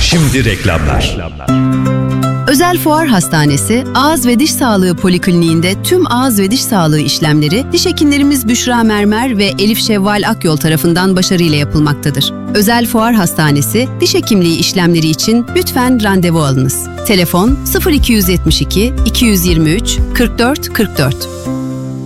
Şimdi reklamlar. Özel Fuar Hastanesi, Ağız ve Diş Sağlığı Polikliniğinde tüm ağız ve diş sağlığı işlemleri diş hekimlerimiz Büşra Mermer ve Elif Şevval Akyol tarafından başarıyla yapılmaktadır. Özel Fuar Hastanesi, diş hekimliği işlemleri için lütfen randevu alınız. Telefon 0272 223 44 44.